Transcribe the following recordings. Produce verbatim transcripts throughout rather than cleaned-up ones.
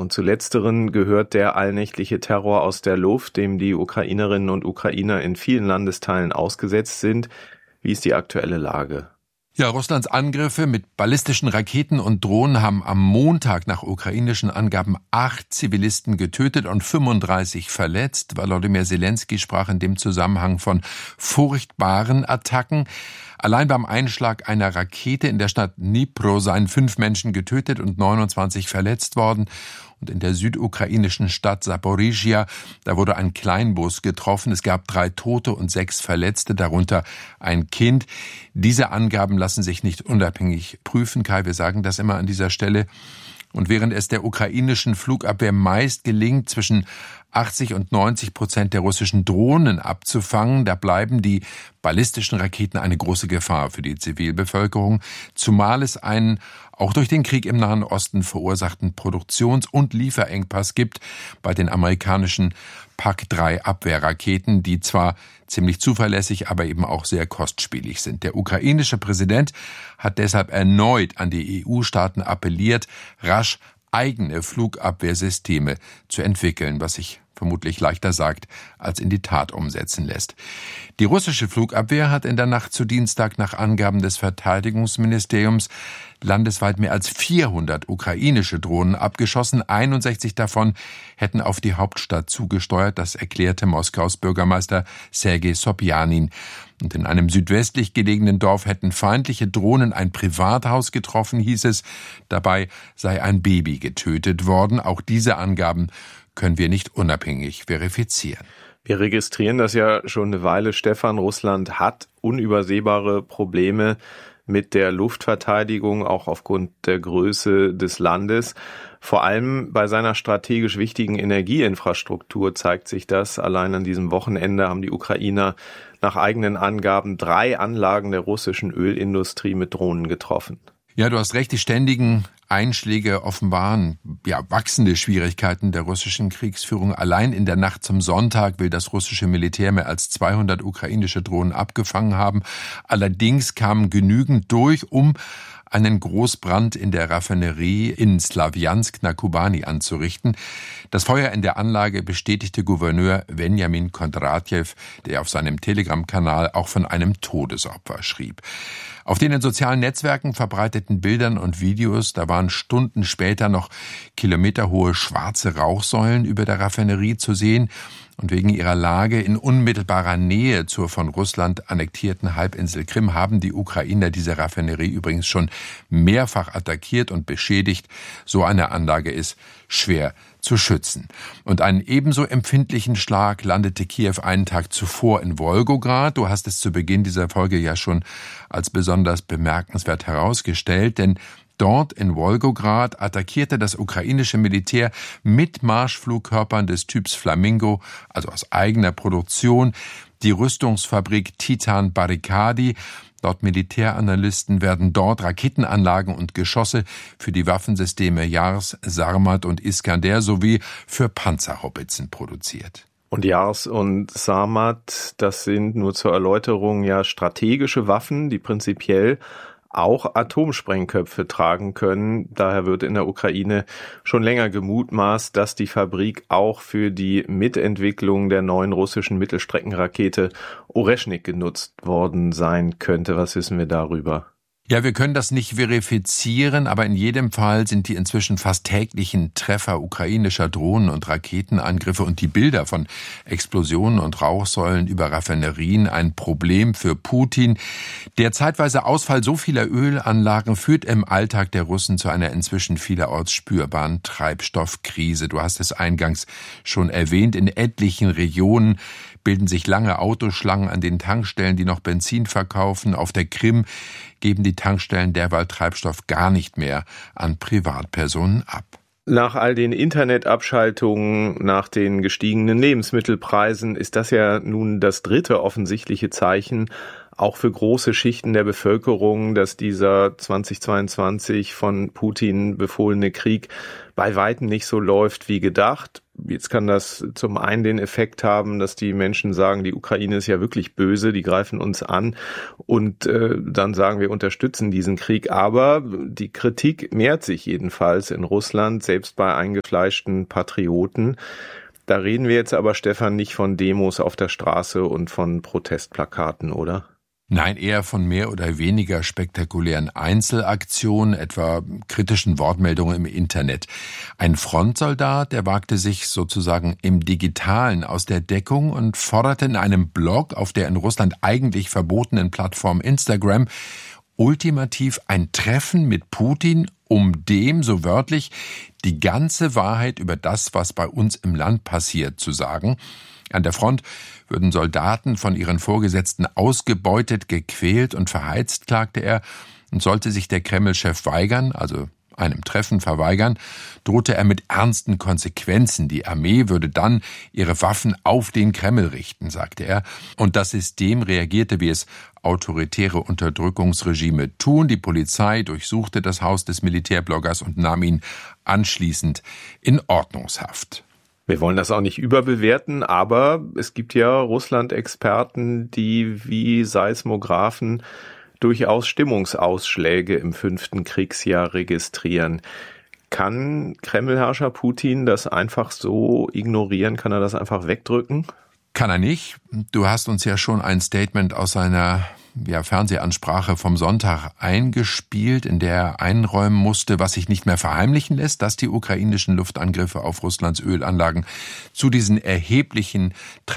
Und zu letzteren gehört der allnächtliche Terror aus der Luft, dem die Ukrainerinnen und Ukrainer in vielen Landesteilen ausgesetzt sind. Wie ist die aktuelle Lage? Ja, Russlands Angriffe mit ballistischen Raketen und Drohnen haben am Montag nach ukrainischen Angaben acht Zivilisten getötet und fünfunddreißig verletzt. Volodymyr Zelensky sprach in dem Zusammenhang von furchtbaren Attacken. Allein beim Einschlag einer Rakete in der Stadt Dnipro seien fünf Menschen getötet und neunundzwanzig verletzt worden. Und in der südukrainischen Stadt Saporischschja, da wurde ein Kleinbus getroffen. Es gab drei Tote und sechs Verletzte, darunter ein Kind. Diese Angaben lassen sich nicht unabhängig prüfen, Kai, wir sagen das immer an dieser Stelle. Und während es der ukrainischen Flugabwehr meist gelingt, zwischen achtzig und neunzig Prozent der russischen Drohnen abzufangen, da bleiben die ballistischen Raketen eine große Gefahr für die Zivilbevölkerung, zumal es einen auch durch den Krieg im Nahen Osten verursachten Produktions- und Lieferengpass gibt bei den amerikanischen P A C drei Abwehrraketen, die zwar ziemlich zuverlässig, aber eben auch sehr kostspielig sind. Der ukrainische Präsident hat deshalb erneut an die E U-Staaten appelliert, rasch eigene Flugabwehrsysteme zu entwickeln, was sich vermutlich leichter sagt, als in die Tat umsetzen lässt. Die russische Flugabwehr hat in der Nacht zu Dienstag nach Angaben des Verteidigungsministeriums landesweit mehr als vierhundert ukrainische Drohnen abgeschossen. einundsechzig davon hätten auf die Hauptstadt zugesteuert, das erklärte Moskaus Bürgermeister Sergei Sobjanin. Und in einem südwestlich gelegenen Dorf hätten feindliche Drohnen ein Privathaus getroffen, hieß es. Dabei sei ein Baby getötet worden. Auch diese Angaben können wir nicht unabhängig verifizieren. Wir registrieren das ja schon eine Weile, Stefan. Russland hat unübersehbare Probleme mit der Luftverteidigung, auch aufgrund der Größe des Landes. Vor allem bei seiner strategisch wichtigen Energieinfrastruktur zeigt sich das. Allein an diesem Wochenende haben die Ukrainer nach eigenen Angaben drei Anlagen der russischen Ölindustrie mit Drohnen getroffen. Ja, du hast recht, die ständigen Einschläge offenbaren ja wachsende Schwierigkeiten der russischen Kriegsführung. Allein in der Nacht zum Sonntag will das russische Militär mehr als zweihundert ukrainische Drohnen abgefangen haben. Allerdings kamen genügend durch, um einen Großbrand in der Raffinerie in Slawjansk na Kubani anzurichten. Das Feuer in der Anlage bestätigte Gouverneur Wenjamin Kondratjew, der auf seinem Telegram-Kanal auch von einem Todesopfer schrieb. Auf den in sozialen Netzwerken verbreiteten Bildern und Videos, da waren Stunden später noch kilometerhohe schwarze Rauchsäulen über der Raffinerie zu sehen. Und wegen ihrer Lage in unmittelbarer Nähe zur von Russland annektierten Halbinsel Krim haben die Ukrainer diese Raffinerie übrigens schon mehrfach attackiert und beschädigt. So eine Anlage ist schwer zu schützen. Und einen ebenso empfindlichen Schlag landete Kiew einen Tag zuvor in Wolgograd. Du hast es zu Beginn dieser Folge ja schon als besonders bemerkenswert herausgestellt, denn dort in Wolgograd attackierte das ukrainische Militär mit Marschflugkörpern des Typs Flamingo, also aus eigener Produktion, die Rüstungsfabrik Titan Barikadi. Laut Militäranalysten werden dort Raketenanlagen und Geschosse für die Waffensysteme Yars, Sarmat und Iskander sowie für Panzerhaubitzen produziert. Und Yars und Sarmat, das sind nur zur Erläuterung ja strategische Waffen, die prinzipiell auch Atomsprengköpfe tragen können. Daher wird in der Ukraine schon länger gemutmaßt, dass die Fabrik auch für die Mitentwicklung der neuen russischen Mittelstreckenrakete Oreschnik genutzt worden sein könnte. Was wissen wir darüber? Ja, wir können das nicht verifizieren, aber in jedem Fall sind die inzwischen fast täglichen Treffer ukrainischer Drohnen- und Raketenangriffe und die Bilder von Explosionen und Rauchsäulen über Raffinerien ein Problem für Putin. Der zeitweise Ausfall so vieler Ölanlagen führt im Alltag der Russen zu einer inzwischen vielerorts spürbaren Treibstoffkrise. Du hast es eingangs schon erwähnt, in etlichen Regionen bilden sich lange Autoschlangen an den Tankstellen, die noch Benzin verkaufen. Auf der Krim geben die Tankstellen derweil Treibstoff gar nicht mehr an Privatpersonen ab. Nach all den Internetabschaltungen, nach den gestiegenen Lebensmittelpreisen ist das ja nun das dritte offensichtliche Zeichen auch für große Schichten der Bevölkerung, dass dieser zweitausendzweiundzwanzig von Putin befohlene Krieg bei weitem nicht so läuft wie gedacht. Jetzt kann das zum einen den Effekt haben, dass die Menschen sagen, die Ukraine ist ja wirklich böse, die greifen uns an und äh, dann sagen, wir unterstützen diesen Krieg. Aber die Kritik mehrt sich jedenfalls in Russland, selbst bei eingefleischten Patrioten. Da reden wir jetzt aber, Stefan, nicht von Demos auf der Straße und von Protestplakaten, oder? Nein, eher von mehr oder weniger spektakulären Einzelaktionen, etwa kritischen Wortmeldungen im Internet. Ein Frontsoldat, der wagte sich sozusagen im Digitalen aus der Deckung und forderte in einem Blog auf der in Russland eigentlich verbotenen Plattform Instagram ultimativ ein Treffen mit Putin, um dem, so wörtlich, die ganze Wahrheit über das, was bei uns im Land passiert, zu sagen. An der Front würden Soldaten von ihren Vorgesetzten ausgebeutet, gequält und verheizt, klagte er, und sollte sich der Kreml-Chef weigern, also einem Treffen verweigern, drohte er mit ernsten Konsequenzen. Die Armee würde dann ihre Waffen auf den Kreml richten, sagte er. Und das System reagierte, wie es autoritäre Unterdrückungsregime tun. Die Polizei durchsuchte das Haus des Militärbloggers und nahm ihn anschließend in Ordnungshaft. Wir wollen das auch nicht überbewerten, aber es gibt ja Russland-Experten, die wie Seismographen durchaus Stimmungsausschläge im fünften Kriegsjahr registrieren. Kann Kremlherrscher Putin das einfach so ignorieren? Kann er das einfach wegdrücken? Kann er nicht. Du hast uns ja schon ein Statement aus seiner ja, Fernsehansprache vom Sonntag eingespielt, in der er einräumen musste, was sich nicht mehr verheimlichen lässt, dass die ukrainischen Luftangriffe auf Russlands Ölanlagen zu diesen erheblichen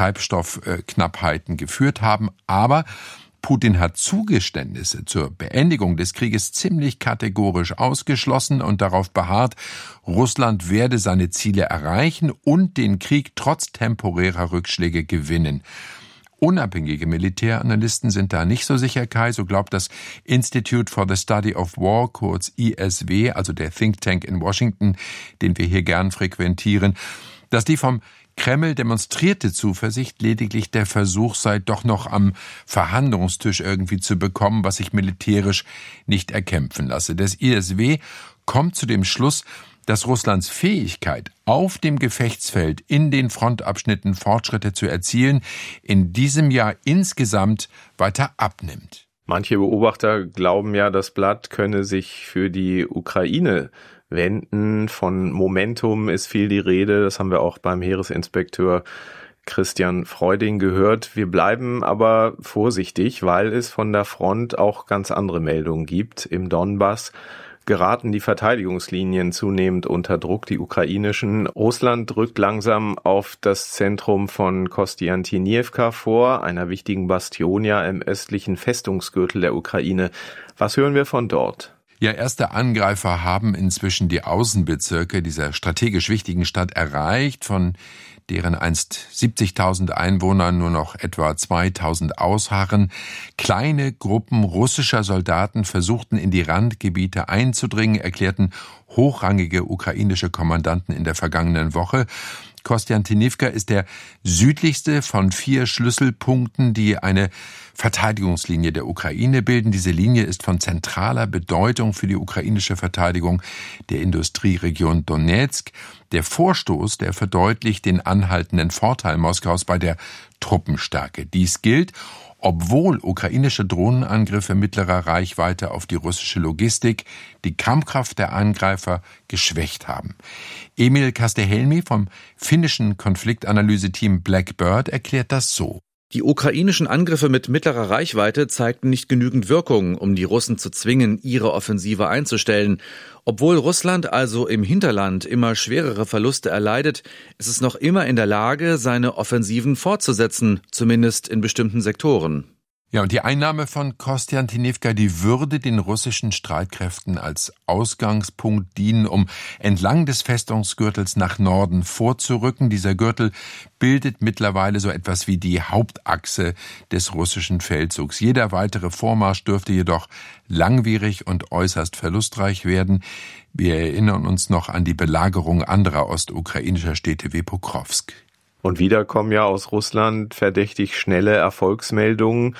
Treibstoffknappheiten geführt haben. Aber Putin hat Zugeständnisse zur Beendigung des Krieges ziemlich kategorisch ausgeschlossen und darauf beharrt, Russland werde seine Ziele erreichen und den Krieg trotz temporärer Rückschläge gewinnen. Unabhängige Militäranalysten sind da nicht so sicher, Kai. So glaubt das Institute for the Study of War, kurz I S W, also der Think Tank in Washington, den wir hier gern frequentieren, dass die vom Kreml demonstrierte Zuversicht lediglich der Versuch sei, doch noch am Verhandlungstisch irgendwie zu bekommen, was sich militärisch nicht erkämpfen lasse. Das I S W kommt zu dem Schluss, dass Russlands Fähigkeit, auf dem Gefechtsfeld in den Frontabschnitten Fortschritte zu erzielen, in diesem Jahr insgesamt weiter abnimmt. Manche Beobachter glauben ja, das Blatt könne sich für die Ukraine wenden. Von Momentum ist viel die Rede. Das haben wir auch beim Heeresinspekteur Christian Freuding gehört. Wir bleiben aber vorsichtig, weil es von der Front auch ganz andere Meldungen gibt. Im Donbass geraten die Verteidigungslinien zunehmend unter Druck, die ukrainischen. Russland drückt langsam auf das Zentrum von Kostiantynivka vor, einer wichtigen Bastion ja im östlichen Festungsgürtel der Ukraine. Was hören wir von dort? Ja, erste Angreifer haben inzwischen die Außenbezirke dieser strategisch wichtigen Stadt erreicht, von deren einst siebzigtausend Einwohner nur noch etwa zweitausend ausharren. Kleine Gruppen russischer Soldaten versuchten in die Randgebiete einzudringen, erklärten hochrangige ukrainische Kommandanten in der vergangenen Woche. Kostiantynivka ist der südlichste von vier Schlüsselpunkten, die eine Verteidigungslinie der Ukraine bilden. Diese Linie ist von zentraler Bedeutung für die ukrainische Verteidigung der Industrieregion Donezk. Der Vorstoß, der verdeutlicht den anhaltenden Vorteil Moskaus bei der Truppenstärke. Dies gilt, obwohl ukrainische Drohnenangriffe mittlerer Reichweite auf die russische Logistik die Kampfkraft der Angreifer geschwächt haben. Emil Kastehelmi vom finnischen Konfliktanalyseteam Blackbird erklärt das so. Die ukrainischen Angriffe mit mittlerer Reichweite zeigten nicht genügend Wirkung, um die Russen zu zwingen, ihre Offensive einzustellen. Obwohl Russland also im Hinterland immer schwerere Verluste erleidet, ist es noch immer in der Lage, seine Offensiven fortzusetzen, zumindest in bestimmten Sektoren. Ja, und die Einnahme von Kostiantynivka, die würde den russischen Streitkräften als Ausgangspunkt dienen, um entlang des Festungsgürtels nach Norden vorzurücken. Dieser Gürtel bildet mittlerweile so etwas wie die Hauptachse des russischen Feldzugs. Jeder weitere Vormarsch dürfte jedoch langwierig und äußerst verlustreich werden. Wir erinnern uns noch an die Belagerung anderer ostukrainischer Städte wie Pokrovsk. Und wieder kommen ja aus Russland verdächtig schnelle Erfolgsmeldungen.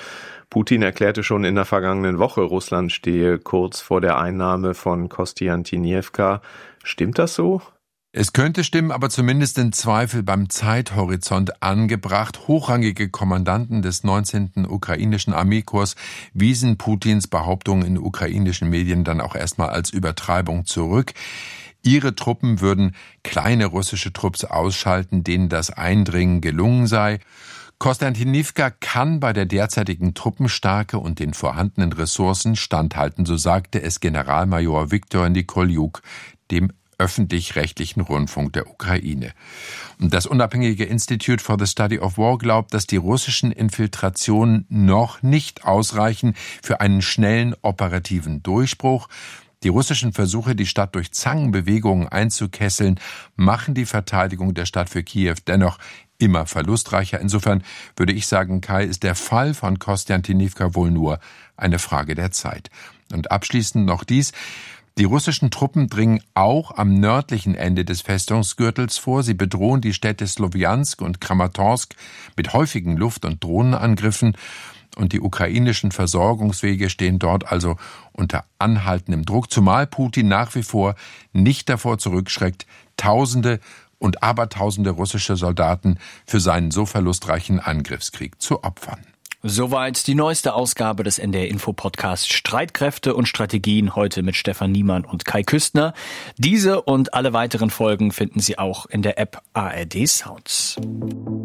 Putin erklärte schon in der vergangenen Woche, Russland stehe kurz vor der Einnahme von Kostiantynivka. Stimmt das so? Es könnte stimmen, aber zumindest in Zweifel beim Zeithorizont angebracht. Hochrangige Kommandanten des neunzehnten ukrainischen Armeekorps wiesen Putins Behauptungen in ukrainischen Medien dann auch erstmal als Übertreibung zurück. Ihre Truppen würden kleine russische Trupps ausschalten, denen das Eindringen gelungen sei. Kostiantynivka kann bei der derzeitigen Truppenstärke und den vorhandenen Ressourcen standhalten, so sagte es Generalmajor Viktor Nikolyuk, dem öffentlich-rechtlichen Rundfunk der Ukraine. Und das unabhängige Institute for the Study of War glaubt, dass die russischen Infiltrationen noch nicht ausreichen für einen schnellen operativen Durchbruch. Die russischen Versuche, die Stadt durch Zangenbewegungen einzukesseln, machen die Verteidigung der Stadt für Kiew dennoch immer verlustreicher. Insofern würde ich sagen, Kai, ist der Fall von Kostiantynivka wohl nur eine Frage der Zeit. Und abschließend noch dies: Die russischen Truppen dringen auch am nördlichen Ende des Festungsgürtels vor. Sie bedrohen die Städte Slowjansk und Kramatorsk mit häufigen Luft- und Drohnenangriffen. Und die ukrainischen Versorgungswege stehen dort also unter anhaltendem Druck, zumal Putin nach wie vor nicht davor zurückschreckt, Tausende und Abertausende russische Soldaten für seinen so verlustreichen Angriffskrieg zu opfern. Soweit die neueste Ausgabe des N D R-Info-Podcasts Streitkräfte und Strategien, heute mit Stefan Niemann und Kai Küstner. Diese und alle weiteren Folgen finden Sie auch in der App A R D Sounds.